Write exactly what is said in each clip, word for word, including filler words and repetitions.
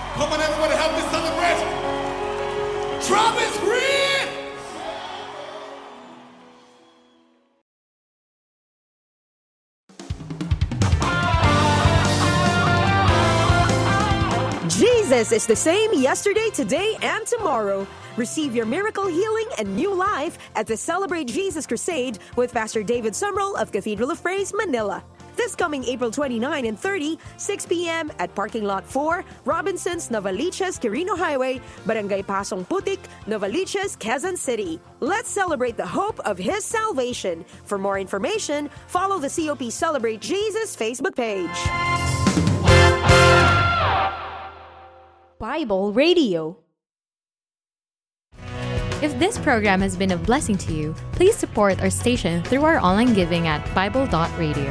Come on, everybody, help me celebrate. Travis Green! Jesus is the same yesterday, today, and tomorrow. Receive your miracle healing and new life at the Celebrate Jesus Crusade with Pastor David Sumrall of Cathedral of Praise, Manila. This coming April twenty-ninth and thirtieth, six p.m. at Parking Lot four, Robinsons, Novaliches, Quirino Highway, Barangay Pasong Putik, Novaliches, Quezon City. Let's celebrate the hope of His salvation. For more information, follow the C O P Celebrate Jesus Facebook page. Bible Radio. If this program has been a blessing to you, please support our station through our online giving at bible dot radio.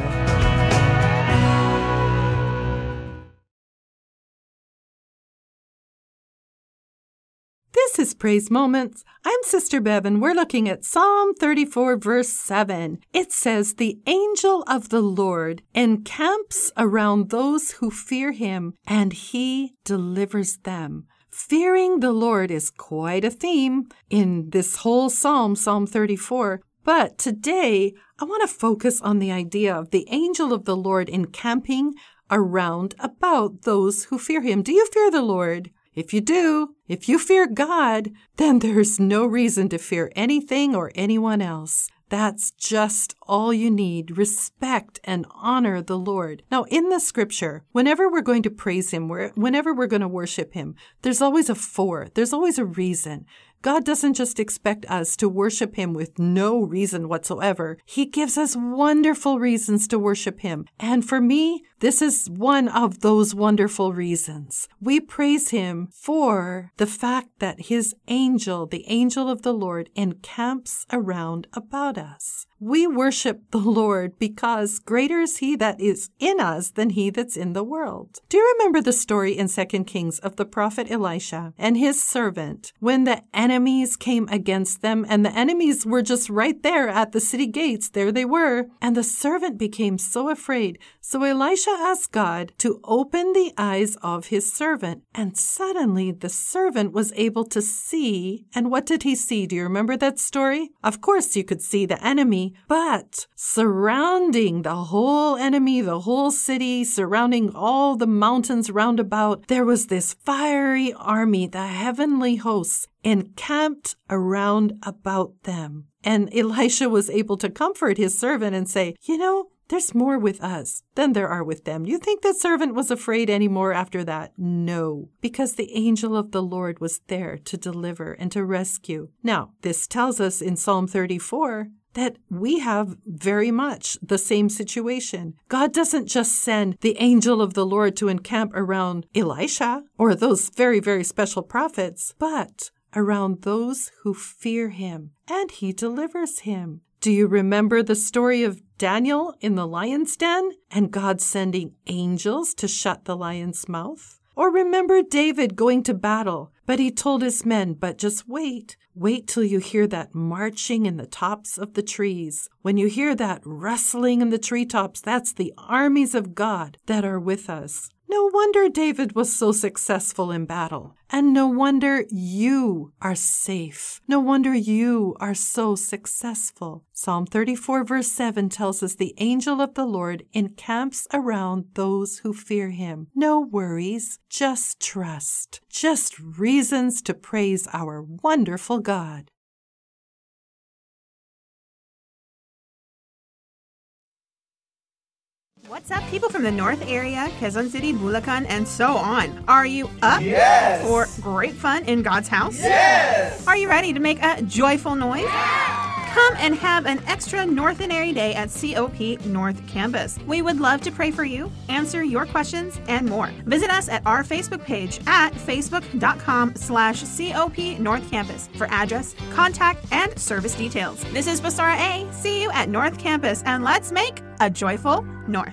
This is Praise Moments. I'm Sister Bev, and we're looking at Psalm thirty-four, verse seven. It says, "The angel of the Lord encamps around those who fear him, and he delivers them." Fearing the Lord is quite a theme in this whole psalm, Psalm thirty-four. But today, I want to focus on the idea of the angel of the Lord encamping around about those who fear him. Do you fear the Lord? If you do, if you fear God, then there's no reason to fear anything or anyone else. That's just all you need. Respect and honor the Lord. Now, in the scripture, whenever we're going to praise him, whenever we're going to worship him, there's always a for. There's always a reason. God doesn't just expect us to worship him with no reason whatsoever. He gives us wonderful reasons to worship him. And for me, this is one of those wonderful reasons. We praise him for the fact that his angel, the angel of the Lord, encamps around about us. We worship the Lord because greater is he that is in us than he that's in the world. Do you remember the story in Second Kings of the prophet Elisha and his servant when the enemies came against them, and the enemies were just right there at the city gates? There they were. And the servant became so afraid. So Elisha asked God to open the eyes of his servant. And suddenly the servant was able to see. And what did he see? Do you remember that story? Of course you could see the enemy, but surrounding the whole enemy, the whole city, surrounding all the mountains round about, there was this fiery army, the heavenly hosts, encamped around about them. And Elisha was able to comfort his servant and say, you know, there's more with us than there are with them. You think that servant was afraid anymore after that? No, because the angel of the Lord was there to deliver and to rescue. Now, this tells us in Psalm thirty-four that we have very much the same situation. God doesn't just send the angel of the Lord to encamp around Elisha or those very, very special prophets, but around those who fear him, and he delivers him. Do you remember the story of Daniel in the lion's den and God sending angels to shut the lion's mouth? Or remember David going to battle, but he told his men, but just wait. Wait till you hear that marching in the tops of the trees. When you hear that rustling in the treetops, that's the armies of God that are with us. No wonder David was so successful in battle. And no wonder you are safe. No wonder you are so successful. Psalm thirty-four verse seven tells us the angel of the Lord encamps around those who fear him. No worries, just trust. Just reasons to praise our wonderful God. What's up, people from the North area, Quezon City, Bulacan, and so on? Are you up Yes! for great fun in God's house? Yes! Are you ready to make a joyful noise? Come and have an extra Northenary Day at C O P North Campus. We would love to pray for you, answer your questions, and more. Visit us at our Facebook page at facebook.com slash COP North Campus for address, contact, and service details. This is Basara A. See you at North Campus, and let's make a joyful North.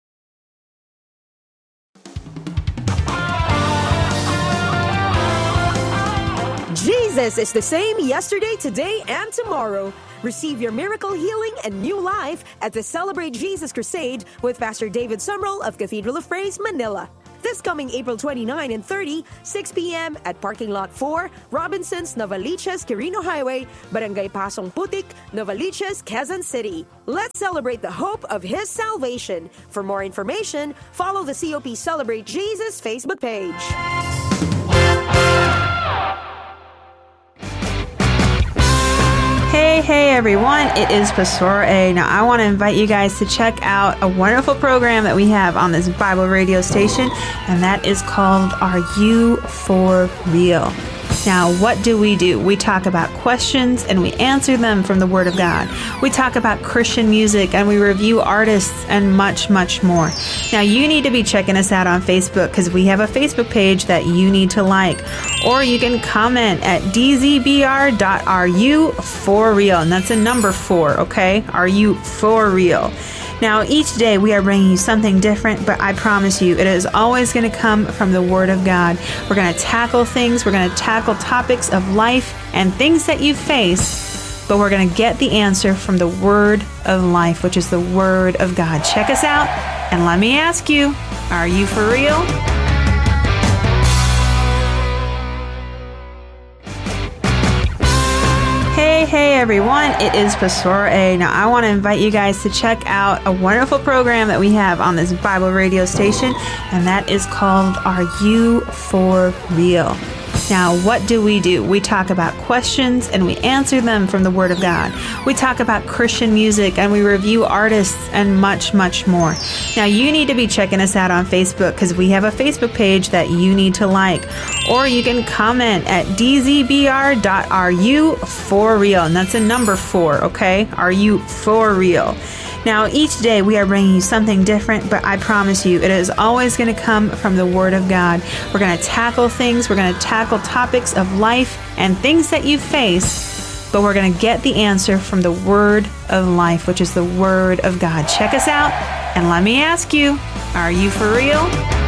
Jesus is the same yesterday, today, and tomorrow. Receive your miracle healing and new life at the Celebrate Jesus Crusade with Pastor David Sumrall of Cathedral of Praise, Manila. this coming April twenty-ninth and thirtieth, six p.m. at Parking Lot four, Robinson's, Novaliches, Quirino Highway, Barangay Pasong Putik, Novaliches, Quezon City. Let's celebrate the hope of His salvation. For more information, follow the C O P Celebrate Jesus Facebook page. Hey, hey everyone, it is Pastor A. Now I want to invite you guys to check out a wonderful program that we have on this Bible radio station, and that is called Are You For Real? Now, what do we do? We talk about questions and we answer them from the Word of God. We talk about Christian music and we review artists and much, much more. Now, you need to be checking us out on Facebook because we have a Facebook page that you need to like. Or you can comment at d z b r dot are you for real. And that's a number four, okay? Are you for real? Now, each day we are bringing you something different, but I promise you, it is always going to come from the Word of God. We're going to tackle things, we're going to tackle topics of life and things that you face, but we're going to get the answer from the Word of life, which is the Word of God. Check us out, and let me ask you, are you for real? Hey, hey everyone, it is Pastor A. Now I want to invite you guys to check out a wonderful program that we have on this Bible radio station, and that is called Are You For Real? Now, what do we do? We talk about questions and we answer them from the Word of God. We talk about Christian music and we review artists and much, much more. Now, you need to be checking us out on Facebook because we have a Facebook page that you need to like. Or you can comment at d z b r dot are you for real. And that's a number four, okay? Are you for real? Now, each day we are bringing you something different, but I promise you, it is always going to come from the Word of God. We're going to tackle things, we're going to tackle topics of life and things that you face, but we're going to get the answer from the Word of life, which is the Word of God. Check us out, and let me ask you, are you for real?